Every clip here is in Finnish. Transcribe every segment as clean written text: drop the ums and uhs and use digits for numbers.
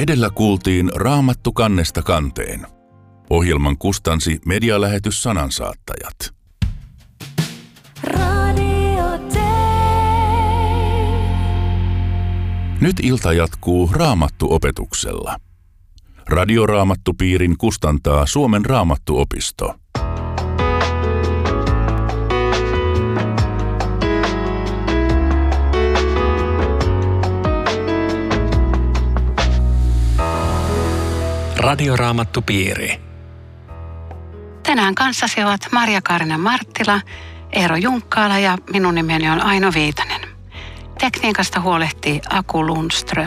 Edellä kuultiin Raamattu kannesta kanteen. Ohjelman kustansi medialähetys Sanansaattajat. Nyt ilta jatkuu Raamattu-opetuksella. Radioraamattupiirin kustantaa Suomen Raamattuopisto. Radioraamattupiiri. Tänään kanssasi ovat Marja-Kaarina Marttila, Eero Junkkaala ja minun nimeni on Aino Viitanen. Tekniikasta huolehtii Aku Lundström.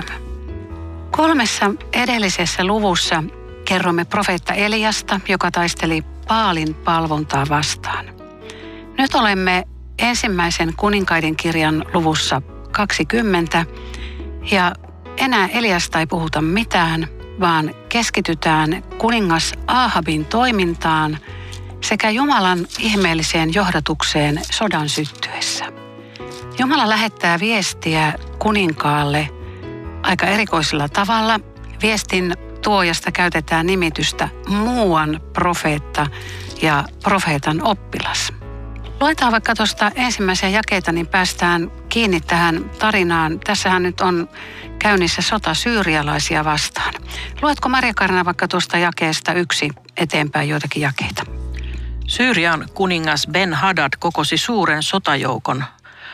3 edellisessä luvussa kerromme profeetta Eliasta, joka taisteli Baalin palvontaa vastaan. Nyt olemme ensimmäisen kuninkaiden kirjan luvussa 20 ja enää Eliasta ei puhuta mitään, vaan keskitytään kuningas Aahabin toimintaan sekä Jumalan ihmeelliseen johdatukseen sodan syttyessä. Jumala lähettää viestiä kuninkaalle aika erikoisella tavalla. Viestin tuojasta käytetään nimitystä muuan profeetta ja profeetan oppilas. Luetaan vaikka tuosta ensimmäisiä jakeita, niin päästään kiinni tähän tarinaan. Tässähän nyt on käynnissä sota syyrialaisia vastaan. Luetko Marja-Kaarina vaikka tuosta jakeesta 1 eteenpäin joitakin jakeita? Syyrian kuningas Ben-Hadad kokosi suuren sotajoukon.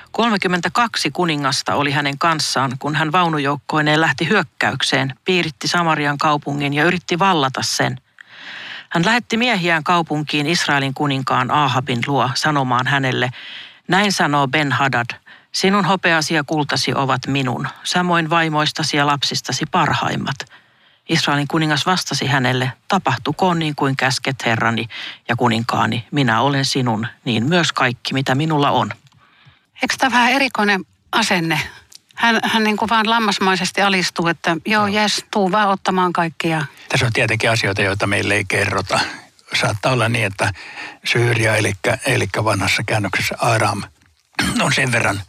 32 kuningasta oli hänen kanssaan, kun hän vaunujoukkoineen lähti hyökkäykseen, piiritti Samarian kaupungin ja yritti vallata sen. Hän lähetti miehiään kaupunkiin Israelin kuninkaan Aahabin luo sanomaan hänelle, näin sanoo Ben-Hadad, sinun hopeasi ja kultasi ovat minun, samoin vaimoistasi ja lapsistasi parhaimmat. Israelin kuningas vastasi hänelle, tapahtukoon niin kuin käsket herrani ja kuninkaani, minä olen sinun, niin myös kaikki mitä minulla on. Eikö tämä vähän erikoinen asenne? Hän niin kuin vaan lammasmaisesti alistuu, että jes, tuu vaan ottamaan kaikkia. Tässä on tietenkin asioita, joita meille ei kerrota. Saattaa olla niin, että Syyria, eli vanhassa käännöksessä Aram, on sen verran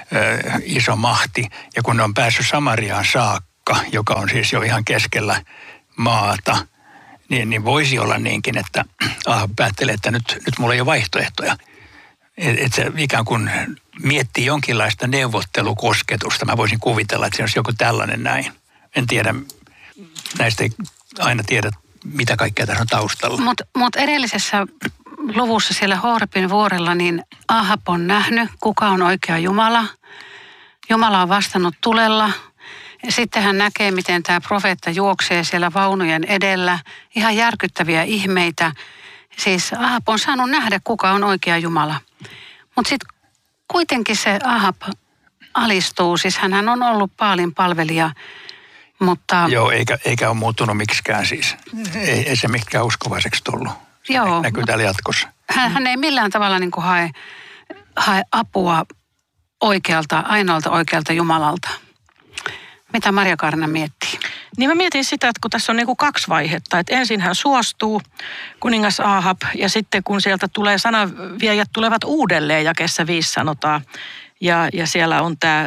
iso mahti. Ja kun ne on päässyt Samariaan saakka, joka on siis jo ihan keskellä maata, niin voisi olla niinkin, että päättelee, että nyt mulla ei ole vaihtoehtoja. Että se ikään kuin miettii jonkinlaista neuvottelukosketusta. Mä voisin kuvitella, että se olisi joku tällainen näin. En tiedä, näistä ei aina tiedä, mitä kaikkea tässä on taustalla. Mutta edellisessä luvussa siellä Horebin vuorella, niin Ahab on nähnyt, kuka on oikea Jumala. Jumala on vastannut tulella. Sitten hän näkee, miten tämä profeetta juoksee siellä vaunujen edellä. Ihan järkyttäviä ihmeitä. Siis Ahab on saanut nähdä, kuka on oikea Jumala. Mutta sitten kuitenkin se Ahab alistuu. Siis hänhän on ollut Baalin palvelija, mutta... Joo, eikä ole muuttunut miksikään siis. Ei se mikään uskovaiseksi tullut. Joo. Näkyy täällä jatkossa. Hän ei millään tavalla niin kuin hae apua ainoalta oikealta Jumalalta. Mitä Marja-Kaarina miettii? Niin mä mietin sitä, että kun tässä on niin kuin 2 vaihetta, että ensin hän suostuu, kuningas Ahab, ja sitten kun sieltä tulee sananviejät tulevat uudelleen, jakeessa 5 sanotaan, ja siellä on tämä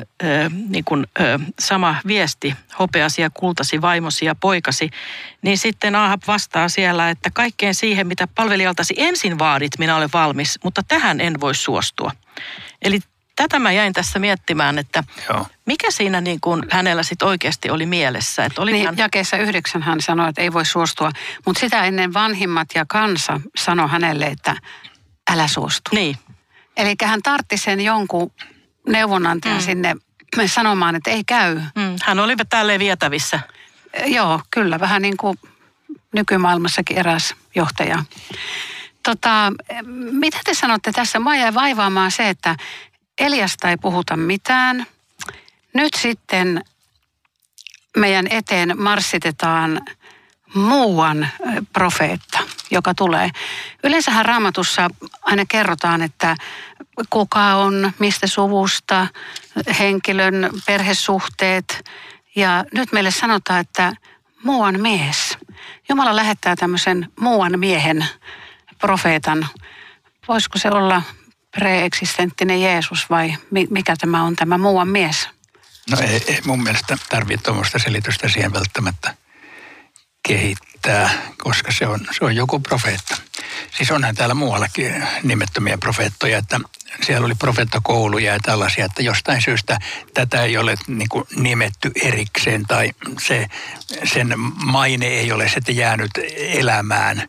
sama viesti, hopeasi ja kultasi, vaimosi ja poikasi, niin sitten Ahab vastaa siellä, että kaikkeen siihen, mitä palvelijaltasi ensin vaadit, minä olen valmis, mutta tähän en voi suostua. Eli tätä mä jäin tässä miettimään, että mikä siinä niin kuin hänellä sitten oikeasti oli mielessä. Että niin, jakeessa 9 hän sanoi, että ei voi suostua, mutta sitä ennen vanhimmat ja kansa sanoi hänelle, että älä suostu. Niin. Eli hän tartti sen jonkun neuvonantajan sinne sanomaan, että ei käy. Hän oli tälleen vietävissä. Joo, kyllä. Vähän niin kuin nykymaailmassakin eräs johtaja. Mitä te sanotte tässä? Mä jäin vaivaamaan se, että Eliasta ei puhuta mitään. Nyt sitten meidän eteen marssitetaan muuan profeetta, joka tulee. Yleensähän Raamatussa aina kerrotaan, että kuka on, mistä suvusta, henkilön perhesuhteet. Ja nyt meille sanotaan, että muuan mies. Jumala lähettää tämmöisen muuan miehen profeetan. Voisiko se olla preeksistenttinen Jeesus vai mikä tämä on tämä muuan mies? No ei mun mielestä tarvitse tuommoista selitystä siihen välttämättä kehittää, koska se on joku profeetta. Siis onhan täällä muuallakin nimettömiä profeettoja, että siellä oli profeettakouluja ja tällaisia, että jostain syystä tätä ei ole niin kuin nimetty erikseen tai sen maine ei ole sitten jäänyt elämään.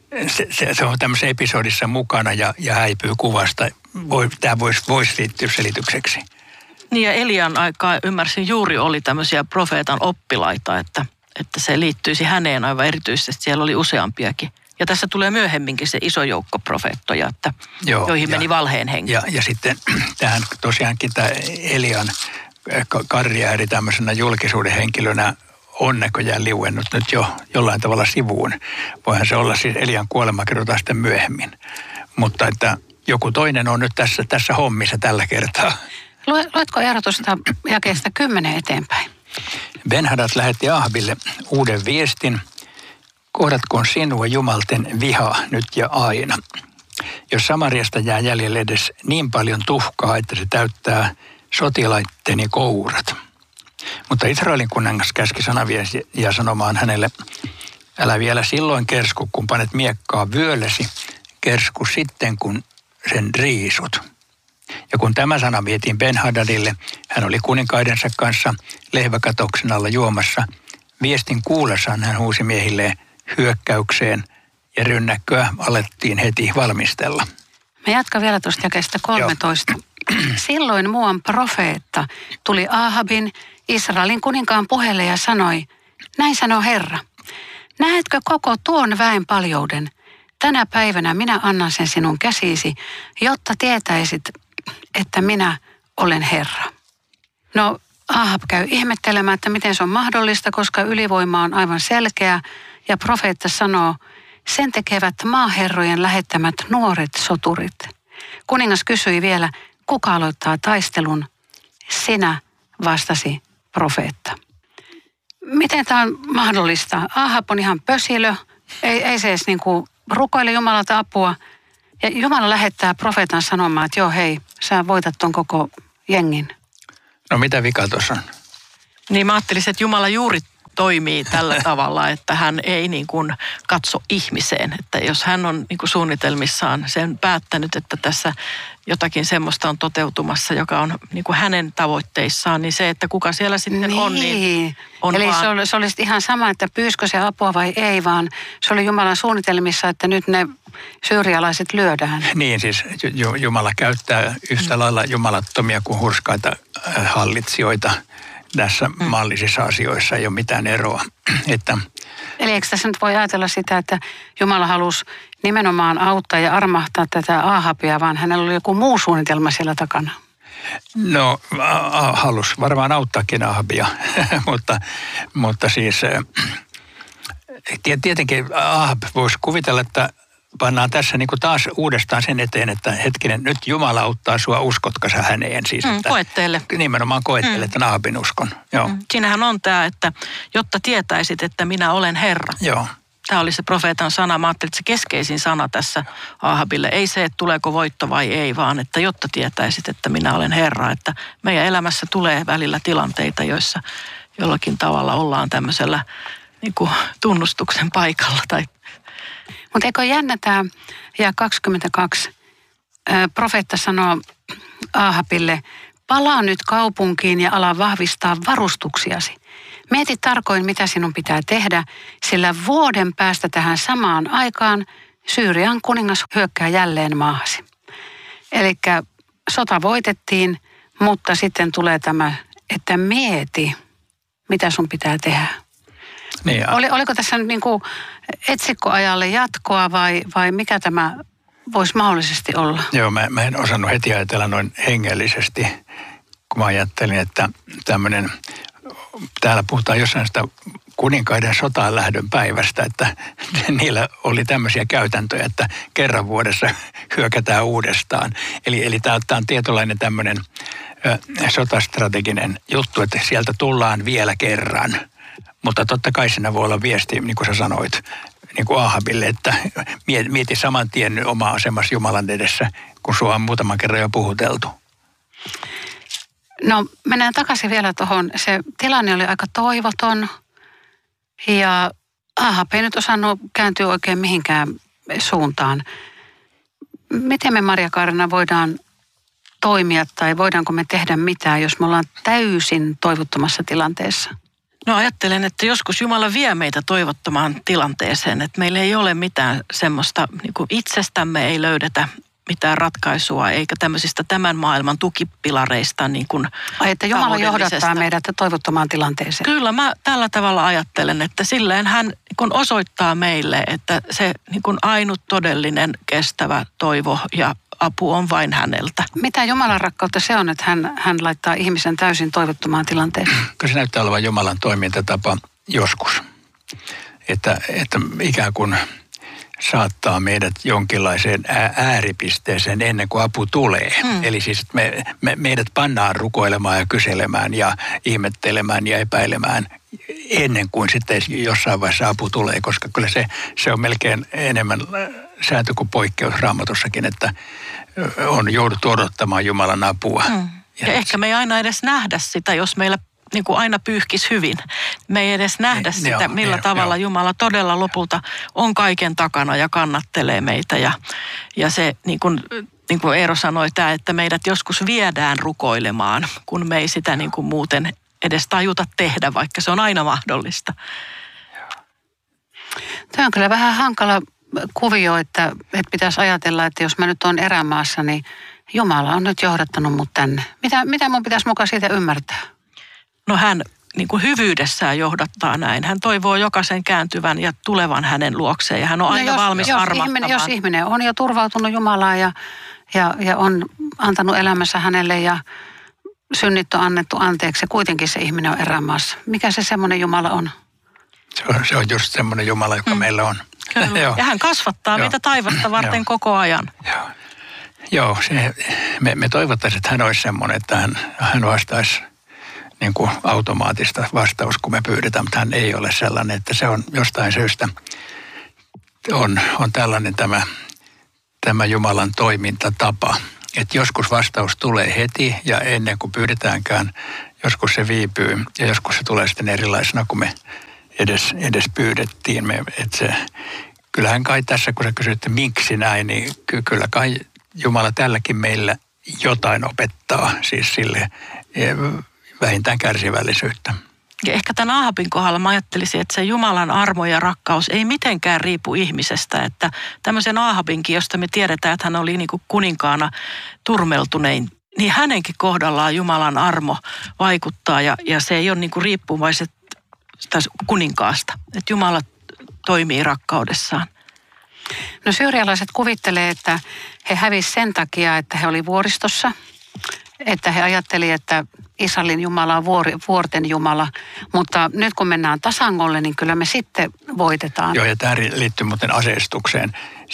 Se on tämmöisessä episodissa mukana ja häipyy kuvasta. Tämä voisi liittyä selitykseksi. Niin ja Elian aikaa ymmärsin juuri oli tämmöisiä profeetan oppilaita, että se liittyisi häneen aivan erityisesti. Siellä oli useampiakin. Ja tässä tulee myöhemminkin se iso joukko profeettoja, joihin meni valheen henki. Ja sitten tähän tosiaankin tämä Elian karriääri tämmöisenä julkisuuden henkilönä on näköjään liuennut nyt jo jollain tavalla sivuun. Voihan se olla siis Elian kuolema kerrotaan sitten myöhemmin. Mutta että joku toinen on nyt tässä hommissa tällä kertaa. Luetko erotusta jakeesta 10 eteenpäin? Ben-Hadad lähetti Ahabille uuden viestin. Kohdatkoon sinua jumalten viha nyt ja aina. Jos Samariasta jää jäljelle edes niin paljon tuhkaa, että se täyttää sotilaitteni kourat. Mutta Israelin kuningas käski sanaviestiä sanomaan hänelle, älä vielä silloin kersku, kun panet miekkaa vyöllesi, kersku sitten, kun sen riisut. Ja kun tämä sana vietiin Ben-Hadadille, hän oli kuninkaidensa kanssa lehväkatoksen alla juomassa. Viestin kuullessaan hän huusi miehilleen hyökkäykseen ja rynnäkköä alettiin heti valmistella. Mä jatkan vielä tuosta jakeesta 13. Silloin Muan profeetta tuli Ahabin, Israelin kuninkaan puheelle ja sanoi, näin sanoo Herra, näetkö koko tuon väen paljouden? Tänä päivänä minä annan sen sinun käsiisi, jotta tietäisit, että minä olen Herra. No Ahab käy ihmettelemään, että miten se on mahdollista, koska ylivoima on aivan selkeä ja profeetta sanoo, sen tekevät maaherrojen lähettämät nuoret soturit. Kuningas kysyi vielä, kuka aloittaa taistelun? Sinä, vastasi profeetta. Miten tämä on mahdollista? Ahab on ihan pösilö, ei se edes rukoile Jumalalta apua. Ja Jumala lähettää profeetan sanomaan, että joo hei, sä voitat ton koko jengin. No mitä vika tuossa on? Niin mä ajattelisin, että Jumala juuri toimii tällä tavalla, että hän ei niin kuin katso ihmiseen. Että jos hän on niin kuin suunnitelmissaan sen päättänyt, että tässä jotakin semmoista on toteutumassa, joka on niin kuin hänen tavoitteissaan, niin se, että kuka siellä sitten on, niin on eli vaan... se olisi ihan sama, että pyyskö se apua vai ei, vaan se oli Jumalan suunnitelmissa, että nyt ne syyrialaiset lyödään. Niin siis Jumala käyttää yhtä lailla jumalattomia kuin hurskaita hallitsijoita. Tässä mallisissa asioissa ei ole mitään eroa. Eli eikö tässä nyt voi ajatella sitä, että Jumala halusi nimenomaan auttaa ja armahtaa tätä Ahabia, vaan hänellä oli joku muu suunnitelma siellä takana? No, halusi varmaan auttaakin Ahabia, mutta siis tietenkin Ahab voisi kuvitella, että pannaan tässä niin kuin taas uudestaan sen eteen, että hetkinen, nyt Jumala auttaa sua, uskotko sä häneen? Siis, että koetteelle. Nimenomaan koetteelle, että Ahabin uskon. Joo. Siinähän on tämä, että jotta tietäisit, että minä olen Herra. Joo. Tämä oli se profeetan sana. Mä ajattelin, että se keskeisin sana tässä Ahabille. Ei se, että tuleeko voitto vai ei, vaan että jotta tietäisit, että minä olen Herra. Että meidän elämässä tulee välillä tilanteita, joissa jollakin tavalla ollaan tämmöisellä niin kuin tunnustuksen paikalla tai... Mutta eikö jännä tämä, ja 22, profeetta sanoo Ahabille, palaa nyt kaupunkiin ja ala vahvistaa varustuksiasi. Mieti tarkoin, mitä sinun pitää tehdä, sillä vuoden päästä tähän samaan aikaan Syyrian kuningas hyökkää jälleen maahasi. Eli sota voitettiin, mutta sitten tulee tämä, että mieti, mitä sun pitää tehdä. Niin, oliko tässä nyt niin kuin etsikkoajalle jatkoa vai mikä tämä voisi mahdollisesti olla? Joo, mä en osannut heti ajatella noin hengellisesti, kun mä ajattelin, että tämmöinen, täällä puhutaan jossain sitä kuninkaiden sotaan lähdön päivästä, että niillä oli tämmöisiä käytäntöjä, että kerran vuodessa hyökätään uudestaan. Eli tämä on tietynlainen tämmöinen sotastrateginen juttu, että sieltä tullaan vielä kerran. Mutta totta kai siinä voi olla viesti, niin kuin sä sanoit, niin kuin Ahabille, että mieti saman tien oma asemasi Jumalan edessä, kun sua on muutaman kerran jo puhuteltu. No mennään takaisin vielä tuohon. Se tilanne oli aika toivoton ja Ahab ei nyt osannut kääntyä oikein mihinkään suuntaan. Miten me, Marja-Kaarina, voidaan toimia tai voidaanko me tehdä mitään, jos me ollaan täysin toivottomassa tilanteessa? No ajattelen, että joskus Jumala vie meitä toivottomaan tilanteeseen, että meillä ei ole mitään semmoista, niin kuin itsestämme ei löydetä mitään ratkaisua, eikä tämmöisistä tämän maailman tukipilareista niin kuin että Jumala johdattaa meidät toivottomaan tilanteeseen. Kyllä, mä tällä tavalla ajattelen, että silleen hän kun osoittaa meille, että se niin kuin ainut todellinen kestävä toivo ja apu on vain häneltä. Mitä Jumalan rakkautta se on, että hän laittaa ihmisen täysin toivottomaan tilanteeseen? Kyllä se näyttää olevan Jumalan toimintatapa joskus. Että ikään kuin saattaa meidät jonkinlaiseen ääripisteeseen ennen kuin apu tulee. Eli siis meidät pannaan rukoilemaan ja kyselemään ja ihmettelemään ja epäilemään ennen kuin sitten jossain vaiheessa apu tulee, koska kyllä se on melkein enemmän sääntö kuin poikkeus Raamatussakin, että on jouduttu odottamaan Jumalan apua. Ja ehkä me ei aina edes nähdä sitä, jos meillä niin kuin aina pyyhkisi hyvin. Me ei edes nähdä sitä, millä tavalla Jumala todella lopulta on kaiken takana ja kannattelee meitä. Ja se, niin kuin Eero sanoi, että meidät joskus viedään rukoilemaan, kun me ei sitä niin kuin muuten edes tajuta tehdä, vaikka se on aina mahdollista. Tämä on kyllä vähän hankala kuvio, että pitäisi ajatella, että jos mä nyt olen erämaassa, niin Jumala on nyt johdattanut mut tänne. Mitä mun pitäisi mukaan siitä ymmärtää? No hän niin kuin hyvyydessään johdattaa näin. Hän toivoo jokaisen kääntyvän ja tulevan hänen luokseen ja hän on aina valmis armahtamaan. Jos ihminen on jo turvautunut Jumalaan ja on antanut elämänsä hänelle ja synnit on annettu anteeksi ja kuitenkin se ihminen on erämaassa. Mikä se semmoinen Jumala on? Se on just semmoinen Jumala, joka meillä on. Kyllä. Ja hän kasvattaa meitä taivasta varten koko ajan. Joo, me toivottaisiin, että hän olisi semmoinen, että hän vastaisi niin kuin automaattista vastaus, kun me pyydetään, mutta hän ei ole sellainen, että se on jostain syystä on tällainen tämä Jumalan toimintatapa. Että joskus vastaus tulee heti ja ennen kuin pyydetäänkään, joskus se viipyy ja joskus se tulee sitten erilaisena kuin me edes pyydettiin. Kyllähän kai tässä, kun sä kysyt, miksi näin, niin kyllä kai Jumala tälläkin meillä jotain opettaa, siis sille vähintään kärsivällisyyttä. Ja ehkä tämän Ahabin kohdalla mä ajattelisin, että se Jumalan armo ja rakkaus ei mitenkään riipu ihmisestä. Että tämmöisen Ahabinkin, josta me tiedetään, että hän oli niin kuin kuninkaana turmeltunein, niin hänenkin kohdallaan Jumalan armo vaikuttaa ja se ei ole niin kuin riippuvaiset kuninkaasta. Että Jumala toimii rakkaudessaan. No syyrialaiset kuvittelee, että he hävisivät sen takia, että he oli vuoristossa. Että he ajatteli, että Israelin Jumala on vuorten Jumala, mutta nyt kun mennään tasangolle, niin kyllä me sitten voitetaan. Joo, ja tämä liittyy muuten aseistukseen.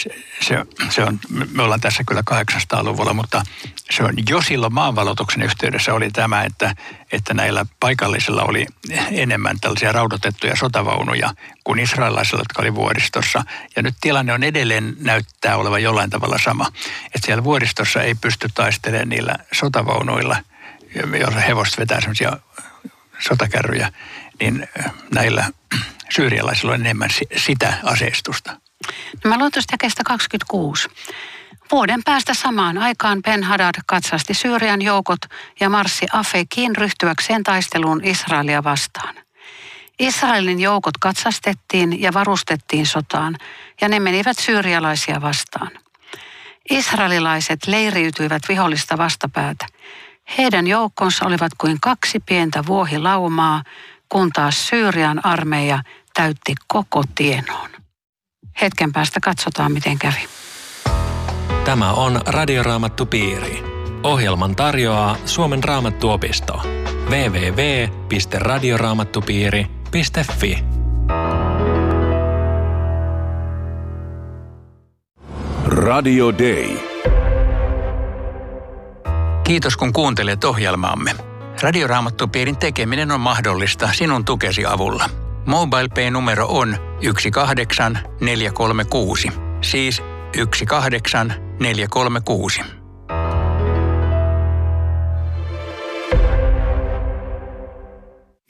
Me ollaan tässä kyllä 800-luvulla, mutta se on jo silloin maanvalotuksen yhteydessä oli tämä, että näillä paikallisilla oli enemmän tällaisia raudoitettuja sotavaunuja kuin israelaisilla, jotka oli vuoristossa. Ja nyt tilanne on edelleen näyttää olevan jollain tavalla sama. Että siellä vuoristossa ei pysty taistelemaan niillä sotavaunuilla, joilla hevoset vetää sellaisia sotakärryjä, niin näillä syyrialaisilla on enemmän sitä aseistusta. No mä luen tuosta jakeesta 26. Vuoden päästä samaan aikaan Ben-Hadad katsasti Syyrian joukot ja marssi Afekiin ryhtyäkseen taisteluun Israelia vastaan. Israelin joukot katsastettiin ja varustettiin sotaan, ja ne menivät syyrialaisia vastaan. Israelilaiset leiriytyivät vihollista vastapäätä. Heidän joukkonsa olivat kuin 2 pientä vuohilaumaa, kun taas Syyrian armeija täytti koko Tienoon. Hetken päästä katsotaan, miten kävi. Tämä on Radioraamattupiiri. Ohjelman tarjoaa Suomen Raamattuopisto. www.radioraamattupiiri.fi. Radio Day. Kiitos kun kuuntelet ohjelmaamme. Radioraamattupiirin tekeminen on mahdollista sinun tukesi avulla. MobilePay-numero on 18436, siis 18436.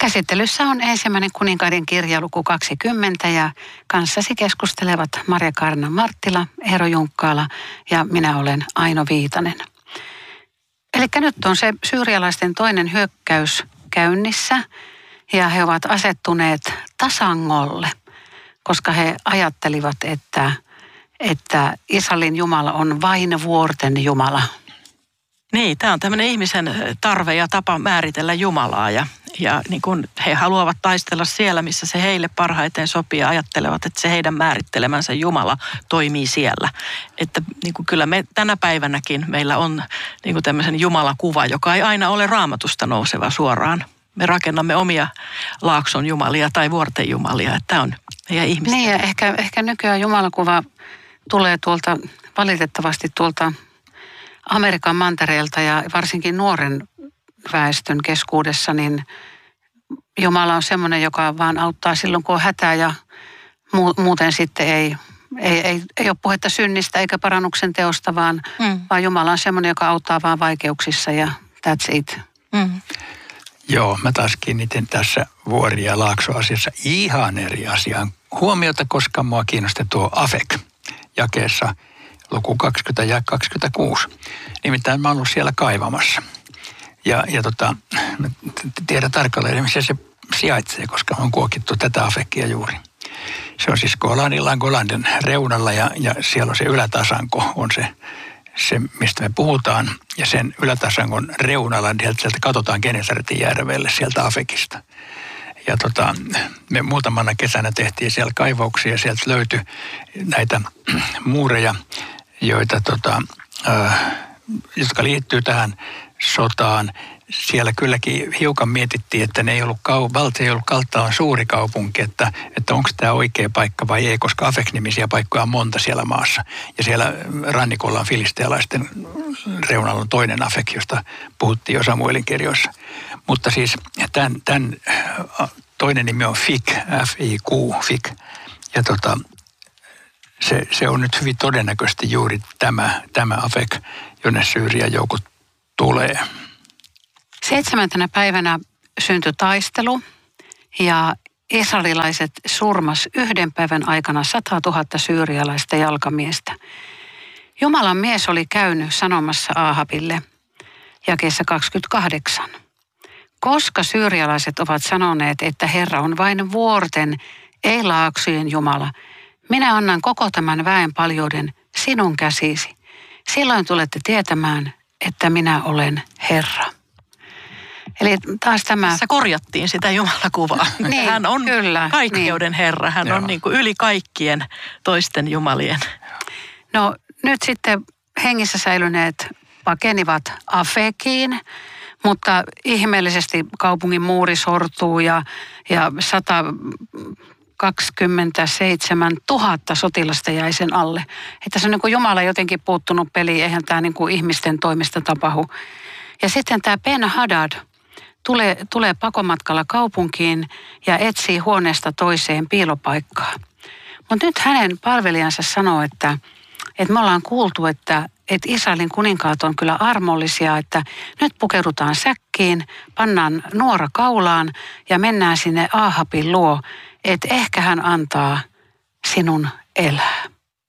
Käsittelyssä on ensimmäinen kuninkaiden kirja luku 20 ja kanssasi keskustelevat Marja-Kaarina Marttila, Eero Junkkaala ja minä olen Aino Viitanen. Eli nyt on se syyrialaisten toinen hyökkäys käynnissä ja he ovat asettuneet tasangolle, koska he ajattelivat, että Israelin Jumala on vain vuorten Jumala. Niin, tämä on tämmöinen ihmisen tarve ja tapa määritellä Jumalaa ja niin kuin he haluavat taistella siellä, missä se heille parhaiten sopii ja ajattelevat, että se heidän määrittelemänsä Jumala toimii siellä. Että niin kuin kyllä me tänä päivänäkin meillä on niin kuin tämmöisen Jumalakuva, joka ei aina ole Raamatusta nouseva suoraan. Me rakennamme omia laakson jumalia tai vuorten jumalia, että tämä on meidän ihmisten. Niin ja ehkä nykyään Jumalakuva tulee valitettavasti tuolta Amerikan mantereelta ja varsinkin nuoren väestön keskuudessa, niin Jumala on semmoinen, joka vaan auttaa silloin, kun on hätä ja muuten sitten ei ole puhetta synnistä eikä parannuksen teosta, vaan Jumala on semmoinen, joka auttaa vaan vaikeuksissa ja that's it. Joo, mä taas kiinnitin tässä vuori- ja laaksoasiassa ihan eri asiaan huomiota, koska mua kiinnosti tuo Afek jakeessa luku 20 ja 26. Nimittäin mä oon ollut siellä kaivamassa. Ja tiedän tarkalleen, missä se sijaitsee, koska on kuokittu tätä Afekia juuri. Se on siis Golandin reunalla ja siellä on se ylätasanko, on se, mistä me puhutaan. Ja sen ylätasangon reunalla, sieltä katsotaan Genesaretin järvelle sieltä Afekista. Ja me muutamana kesänä tehtiin siellä kaivauksia ja sieltä löytyi näitä muureja, jotka liittyy tähän sotaan. Siellä kylläkin hiukan mietittiin, että valtio ei ollut Kaltaan suuri kaupunki, että onko tämä oikea paikka vai ei, koska Afek-nimisiä paikkoja on monta siellä maassa. Ja siellä rannikolla on filistealaisten reunalla on toinen Afek, josta puhuttiin jo Samuelin kirjoissa. Mutta siis tämän toinen nimi on Fik, F-I-Q, Fik. Ja se on nyt hyvin todennäköisesti juuri tämä Afek, jonne Syyrian joukot tulee. 7. päivänä syntyi taistelu ja israelilaiset surmas 1 päivän aikana 100 000 syyrialaista jalkamiestä. Jumalan mies oli käynyt sanomassa Aahabille, jakeessa 28. Koska syyrialaiset ovat sanoneet, että Herra on vain vuorten, ei laaksojen Jumala, minä annan koko tämän väen paljouden sinun käsisi. Silloin tulette tietämään, että minä olen Herra. Eli taas tämä... Tässä korjattiin sitä Jumalakuvaa. Niin, hän on kyllä, kaikkeuden niin. Herra. Hän on niin kuin yli kaikkien toisten jumalien. No nyt sitten hengissä säilyneet pakenivat Afekiin, mutta ihmeellisesti kaupungin muuri sortuu ja 127 000 sotilasta jäi sen alle. Että se on niin kuin Jumala jotenkin puuttunut peliin, eihän tämä niin kuin ihmisten toimesta tapahdu. Ja sitten tämä Ben-Hadad tulee pakomatkalla kaupunkiin ja etsii huoneesta toiseen piilopaikkaa. Mutta nyt hänen palvelijansa sanoo, että me ollaan kuultu, että Israelin kuninkaat on kyllä armollisia, että nyt pukeudutaan säkkiin, pannaan nuora kaulaan ja mennään sinne Aahabin luo, että ehkä hän antaa sinun elää.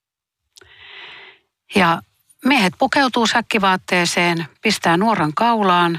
Ja miehet pukeutuu säkkivaatteeseen, pistää nuoran kaulaan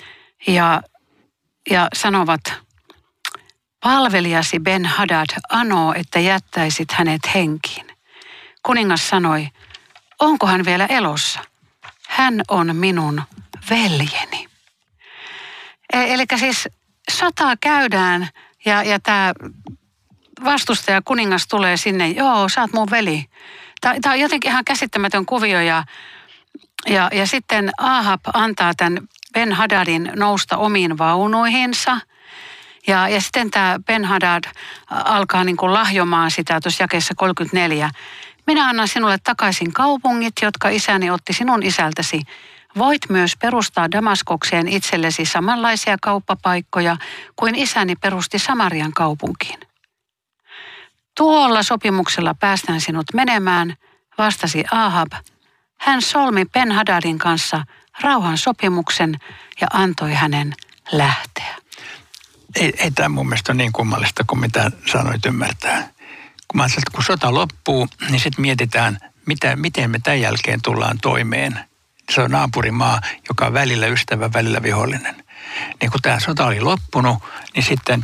ja sanovat, palvelijasi Ben-Hadad anoo, että jättäisit hänet henkiin. Kuningas sanoi, onko hän vielä elossa? Hän on minun veljeni. Eli siis sotaa käydään ja tämä vastustaja kuningas tulee sinne, joo, sä oot mun veli. Tämä on jotenkin ihan käsittämätön kuvio ja sitten Aahab antaa tämän Ben-Hadadin nousta omiin vaunuihinsa. Ja sitten tämä Ben-Hadad alkaa niin kuin lahjomaan sitä tuossa jakeessa 34. Minä annan sinulle takaisin kaupungit, jotka isäni otti sinun isältäsi. Voit myös perustaa Damaskokseen itsellesi samanlaisia kauppapaikkoja kuin isäni perusti Samarian kaupunkiin. Tuolla sopimuksella päästään sinut menemään, vastasi Aahab. Hän solmi Ben-Hadadin kanssa rauhan sopimuksen ja antoi hänen lähteä. Ei tämä mun mielestä ole niin kummallista kuin mitä sanoit ymmärtää. Kun mä ajattelin, että kun sota loppuu, niin sitten mietitään, miten me tämän jälkeen tullaan toimeen. Se on naapurimaa, joka on välillä ystävä, välillä vihollinen. Niin kun tämä sota oli loppunut, niin sitten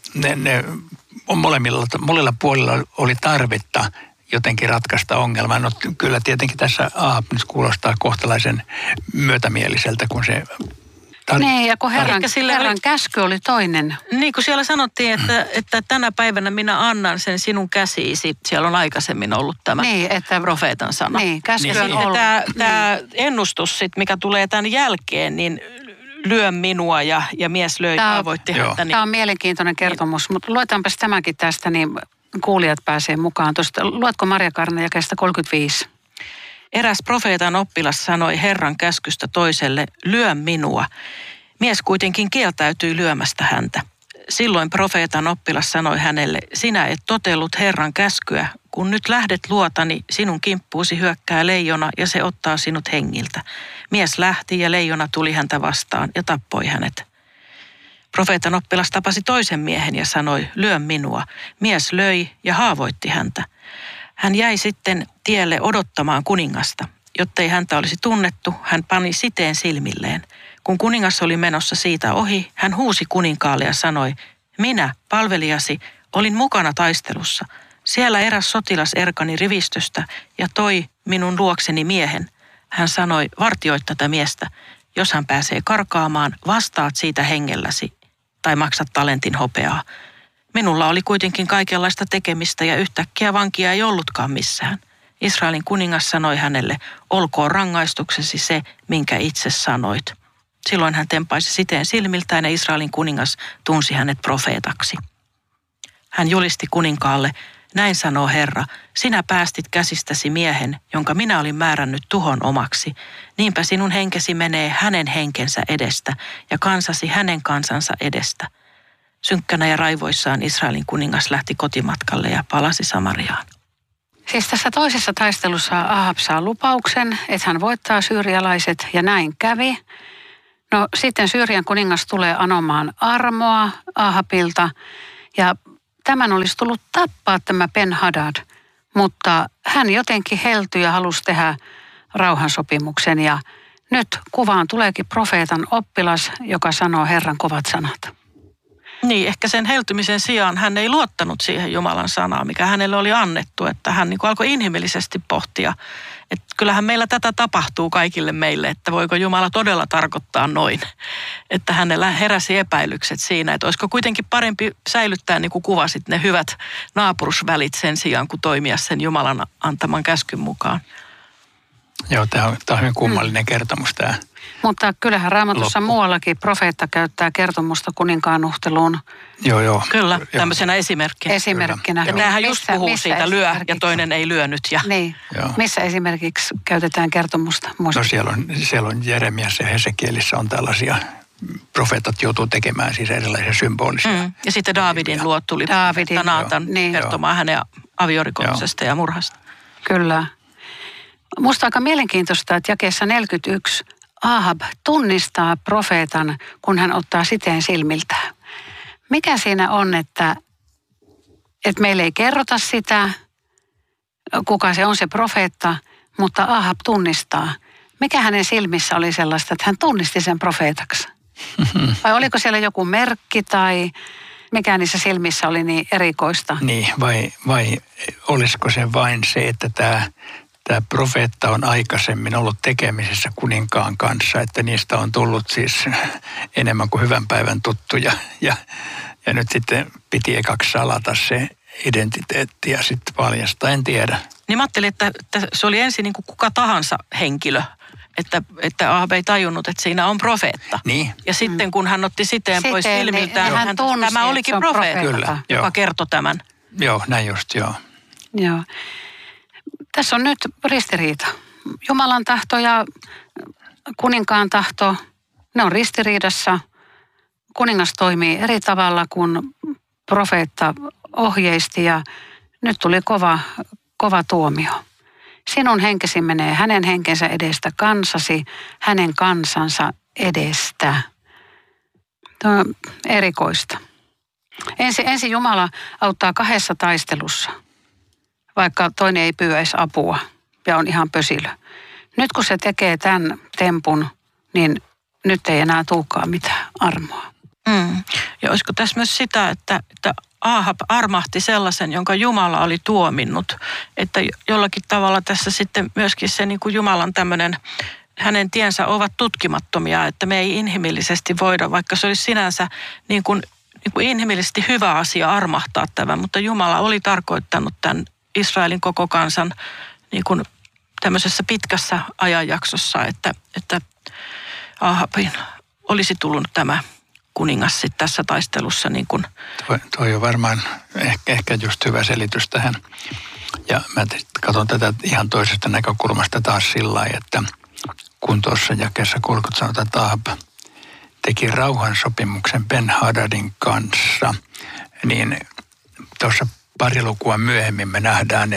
molemmilla puolilla oli tarvetta jotenkin ratkaista ongelmaa. No kyllä tietenkin tässä Ahab nyt kuulostaa kohtalaisen myötämieliseltä, kun se... Niin, ja kun Herran käsky oli toinen. Niin, kun siellä sanottiin, että tänä päivänä minä annan sen sinun käsiisi. Siellä on aikaisemmin ollut tämä profeetan sana. Niin, käsky on ollut. Tämä ennustus, sit, mikä tulee tämän jälkeen, niin lyö minua ja mies löi haavoitti häntä. Tämä on mielenkiintoinen kertomus, mutta luetaanpas tämäkin tästä, niin kuulijat pääsee mukaan. Tuosta, luetko Marja Kaarina jakeesta 35? Eräs profeetan oppilas sanoi Herran käskystä toiselle, lyö minua. Mies kuitenkin kieltäytyi lyömästä häntä. Silloin profeetan oppilas sanoi hänelle, sinä et totellut Herran käskyä. Kun nyt lähdet luotani, sinun kimppuusi hyökkää leijona ja se ottaa sinut hengiltä. Mies lähti ja leijona tuli häntä vastaan ja tappoi hänet. Profeetan oppilas tapasi toisen miehen ja sanoi, lyö minua. Mies löi ja haavoitti häntä. Hän jäi sitten tielle odottamaan kuningasta. Jottei häntä olisi tunnettu, hän pani siteen silmilleen. Kun kuningas oli menossa siitä ohi, hän huusi kuninkaalle ja sanoi, minä, palvelijasi, olin mukana taistelussa. Siellä eräs sotilas erkani rivistöstä ja toi minun luokseni miehen. Hän sanoi, vartioi tätä miestä. Jos hän pääsee karkaamaan, vastaat siitä hengelläsi tai maksat talentin hopeaa. Minulla oli kuitenkin kaikenlaista tekemistä ja yhtäkkiä vankia ei ollutkaan missään. Israelin kuningas sanoi hänelle, olkoon rangaistuksesi se, minkä itse sanoit. Silloin hän tempaisi siteen silmiltään ja Israelin kuningas tunsi hänet profeetaksi. Hän julisti kuninkaalle, näin sanoo Herra, sinä päästit käsistäsi miehen, jonka minä olin määrännyt tuhon omaksi. Niinpä sinun henkesi menee hänen henkensä edestä ja kansasi hänen kansansa edestä. Synkkänä ja raivoissaan Israelin kuningas lähti kotimatkalle ja palasi Samariaan. Siis tässä toisessa taistelussa Ahab saa lupauksen, että hän voittaa syyrialaiset ja näin kävi. No sitten Syyrian kuningas tulee anomaan armoa Ahabilta ja tämän olisi tullut tappaa tämä Ben-Hadad, mutta hän jotenkin heltyi ja halusi tehdä rauhansopimuksen ja nyt kuvaan tuleekin profeetan oppilas, joka sanoo Herran kovat sanat. Niin, ehkä sen heltymisen sijaan hän ei luottanut siihen Jumalan sanaan, mikä hänelle oli annettu, että hän niin kuin alkoi inhimillisesti pohtia, että kyllähän meillä tätä tapahtuu kaikille meille, että voiko Jumala todella tarkoittaa noin, että hänellä heräsi epäilykset siinä, että olisiko kuitenkin parempi säilyttää, niin kuin kuvasit, ne hyvät naapurusvälit sen sijaan, kuin toimia sen Jumalan antaman käskyn mukaan. Joo, tämä on hyvin kummallinen kertomus tämä. Mutta kyllähän Raamatussa muuallakin profeetta käyttää kertomusta kuninkaan nuhteluun. Joo. Kyllä, tämmöisenä esimerkkinä. Ja tämähän just puhuu siitä lyö ja toinen ei lyönyt. Ja... Niin. Missä esimerkiksi käytetään kertomusta? No siellä on Jeremiassa ja Hesekielissä on tällaisia, profeetat joutuu tekemään siis erilaisia symbolisia. Ja sitten Daavidin luo tuli Naatan kertomaan hänen aviorikoksesta ja murhasta. Kyllä. Musta aika mielenkiintoista, että jakeessa 41 Ahab tunnistaa profeetan, kun hän ottaa siteen silmiltään. Mikä siinä on, että meille ei kerrota sitä, kuka se on se profeetta, mutta Ahab tunnistaa. Mikä hänen silmissä oli sellaista, että hän tunnisti sen profeetaksi? Vai oliko siellä joku merkki tai mikä niissä silmissä oli niin erikoista? Niin, vai olisiko se vain se, että tämä profeetta on aikaisemmin ollut tekemisessä kuninkaan kanssa, että niistä on tullut siis enemmän kuin hyvän päivän tuttuja. Ja nyt sitten piti ekaksi salata se identiteetti ja sitten paljastaa, en tiedä. Niin mä ajattelin, että se oli ensin niin kuin kuka tahansa henkilö, että Ahab ei tajunnut, että siinä on profeetta. Niin. Ja sitten kun hän otti siteen pois silmiltään, hän tunsi, tämä olikin profeetta, kyllä, joka kertoi tämän. Joo, näin just, joo. Joo. Tässä on nyt ristiriita. Jumalan tahto ja kuninkaan tahto, ne on ristiriidassa. Kuningas toimii eri tavalla kuin profeetta ohjeisti ja nyt tuli kova tuomio. Sinun henkesi menee hänen henkensä edestä, kansasi hänen kansansa edestä. Tämä on erikoista. Ensin Jumala auttaa 2 taistelussa, vaikka toinen ei pyydä edes apua ja on ihan pösilö. Nyt kun se tekee tämän tempun, niin nyt ei enää tulekaan mitään armoa. Ja olisiko tässä myös sitä, että Ahab armahti sellaisen, jonka Jumala oli tuominnut. Että jollakin tavalla tässä sitten myöskin se niin kuin Jumalan tämmöinen, hänen tiensä ovat tutkimattomia, että me ei inhimillisesti voida, vaikka se olisi sinänsä niin kuin inhimillisesti hyvä asia armahtaa tämän, mutta Jumala oli tarkoittanut tämän Israelin koko kansan niin kuin tämmöisessä pitkässä ajanjaksossa, että Ahabin olisi tullut tämä kuningas sitten tässä taistelussa. Niin kuin. Toi on varmaan ehkä just hyvä selitys tähän. Ja mä katson tätä ihan toisesta näkökulmasta taas sillä lailla, että kun tuossa jakeessa 30 sanotaan, että Ahab teki rauhansopimuksen Ben-Hadadin kanssa, niin tuossa pari lukua myöhemmin me nähdään,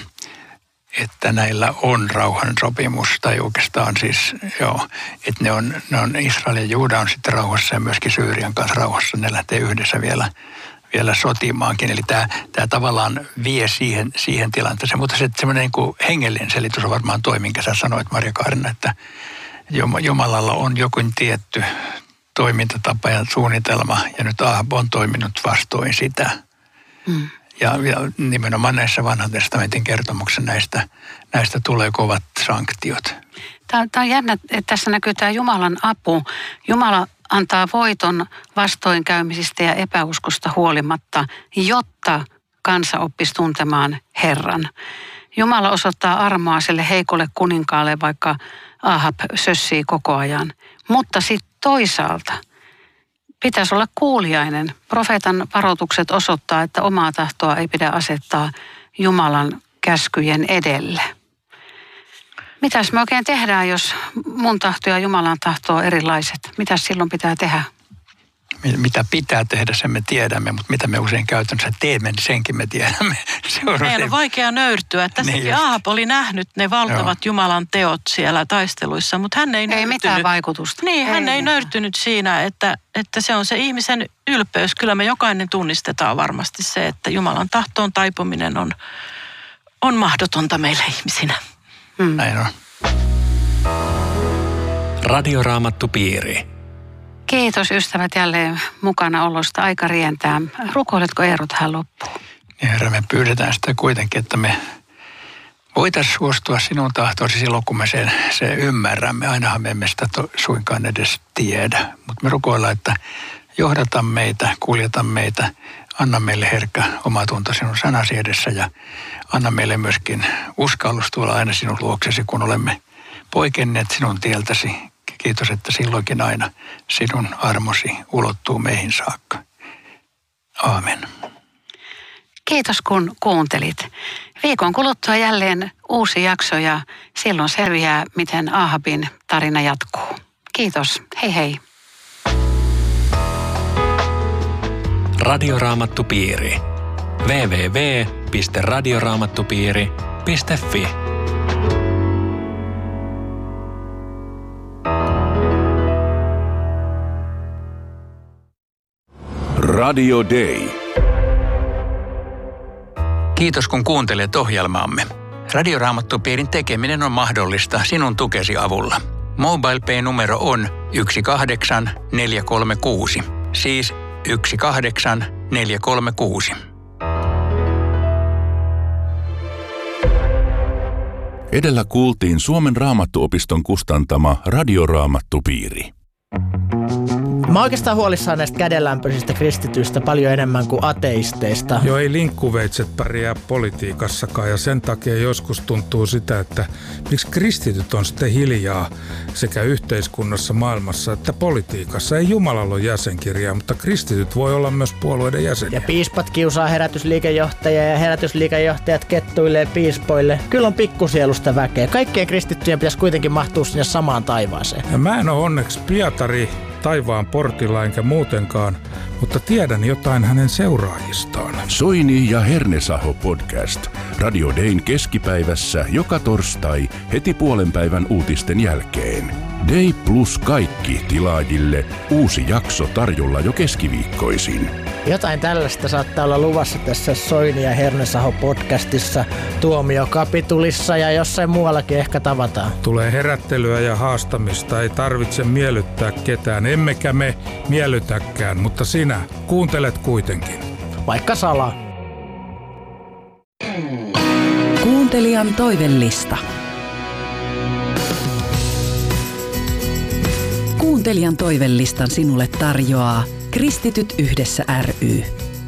että näillä on rauhansopimus, tai oikeastaan siis, että ne on Israel ja Juuda on sitten rauhassa ja myöskin Syyrian kanssa rauhassa, ne lähtee yhdessä vielä sotimaankin. Eli tämä tavallaan vie siihen tilanteeseen, mutta semmoinen niin kuin hengellinen selitys on varmaan toi, minkä sä sanoit, Marja-Kaarina, että Jumalalla on joku tietty toimintatapa ja suunnitelma, ja nyt Ahab on toiminut vastoin sitä. Ja nimenomaan näissä vanhan testamentin kertomuksissa näistä tulee kovat sanktiot. Tämä on jännä, että tässä näkyy tämä Jumalan apu. Jumala antaa voiton vastoinkäymisistä ja epäuskosta huolimatta, jotta kansa oppisi tuntemaan Herran. Jumala osoittaa armoa sille heikolle kuninkaalle, vaikka Ahab sössii koko ajan. Mutta sitten toisaalta pitäisi olla kuuliainen. Profeetan varoitukset osoittaa, että omaa tahtoa ei pidä asettaa Jumalan käskyjen edelle. Mitäs me oikein tehdään, jos mun tahto ja Jumalan tahto on erilaiset? Mitäs silloin pitää tehdä? Mitä pitää tehdä, sen me tiedämme, mutta mitä me usein käytännössä teemme, niin senkin me tiedämme. Meidän on vaikea nöyrtyä. Tässäkin niin Ahab oli nähnyt ne valtavat Jumalan teot siellä taisteluissa, mutta hän ei nöyrtynyt. Mitään vaikutusta. Niin, hän ei nöyrtynyt siinä, että se on se ihmisen ylpeys. Kyllä me jokainen tunnistetaan varmasti se, että Jumalan tahtoon taipuminen on mahdotonta meille ihmisinä. Näin on. Radioraamattupiiri. Kiitos ystävät jälleen mukana olosta. Aika rientää. Rukoiletko Eero tähän loppuun? Ja Herra, me pyydetään sitä kuitenkin, että me voitaisiin suostua sinun tahtoisi silloin, kun me se ymmärrämme. Ainahan me emme sitä suinkaan edes tiedä. Mutta me rukoillaan, että johdata meitä, kuljeta meitä, anna meille herkkä omatunto sinun sanasi edessä ja anna meille myöskin uskallus tulla aina sinun luoksesi, kun olemme poikenneet sinun tieltäsi. Kiitos, että silloinkin aina sinun armosi ulottuu meihin saakka. Aamen. Kiitos kun kuuntelit. Viikon kuluttua jälleen uusi jakso ja silloin selviää, miten Ahabin tarina jatkuu. Kiitos. Hei hei. Radioraamattupiiri. www.radioraamattupiiri.fi Radio Day. Kiitos kun kuuntelet ohjelmaamme. Radioraamattupiirin tekeminen on mahdollista sinun tukesi avulla. MobilePay-numero on 18436. Siis 18436. Edellä kuultiin Suomen Raamattuopiston kustantama Radioraamattupiiri. Mä oon oikeastaan huolissaan näistä kädenlämpöisistä kristityistä paljon enemmän kuin ateisteista. Joo, ei linkkuveitset pärjää politiikassakaan ja sen takia joskus tuntuu sitä, että miksi kristityt on sitten hiljaa sekä yhteiskunnassa, maailmassa että politiikassa. Ei Jumalalla ole jäsenkirjaa, mutta kristityt voi olla myös puolueiden jäseniä. Ja piispat kiusaa herätysliikejohtajia ja herätysliikejohtajat kettuilee piispoille. Kyllä on pikkusielusta väkeä. Kaikkien kristittyjen pitäisi kuitenkin mahtua sinne samaan taivaaseen. Ja mä en ole onneksi Pietari taivaan portilla enkä muutenkaan, mutta tiedän jotain hänen seuraajistaan. Soini ja Hernesaho podcast. Radio Dayn keskipäivässä joka torstai heti puolenpäivän uutisten jälkeen. Day plus kaikki tilaajille uusi jakso tarjolla jo keskiviikkoisin. Jotain tällaista saattaa olla luvassa tässä Soini ja Hernesaho-podcastissa, Tuomiokapitulissa ja jossain muuallakin ehkä tavataan. Tulee herättelyä ja haastamista, ei tarvitse miellyttää ketään, emmekä me miellytäkään, mutta sinä kuuntelet kuitenkin. Vaikka salaa. Kuuntelijan toivellista. Kuuntelijan toivellistan sinulle tarjoaa Kristityt yhdessä ry.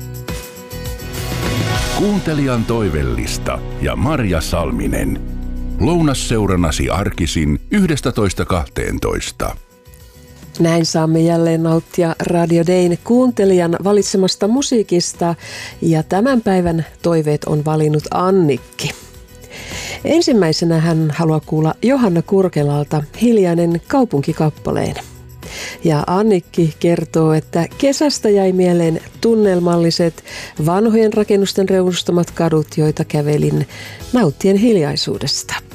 Kuuntelijan toivellista ja Marja Salminen. Lounasseurannasi arkisin 11.12. Näin saamme jälleen nauttia Radio Dayn kuuntelijan valitsemasta musiikista ja tämän päivän toiveet on valinnut Annikki. Ensimmäisenä hän haluaa kuulla Johanna Kurkelalta Hiljainen kaupunkikappaleen. Ja Annikki kertoo, että kesästä jäi mieleen tunnelmalliset vanhojen rakennusten reunustamat kadut, joita kävelin nauttien hiljaisuudesta.